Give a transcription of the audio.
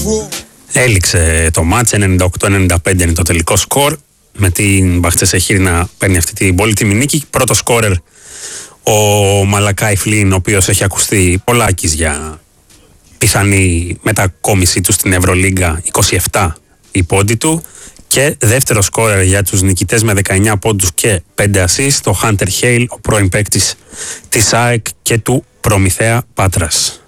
Έληξε το μάτς, 98-95 είναι το τελικό σκορ, με την Μπαχτσεσεχήρ να παίρνει αυτή την πολύτιμη νίκη. Πρώτο σκόρερ ο Μαλακάι Φλίν, ο οποίος έχει ακουστεί πολλάκις για πιθανή μετακόμιση του στην Ευρωλίγκα, 27 η πόντη του. Και δεύτερο σκόρερ για τους νικητές με 19 πόντους και 5 assist, ο Χάντερ Χέιλ, ο πρώην παίκτης της ΑΕΚ και του Προμηθέα Πάτρας.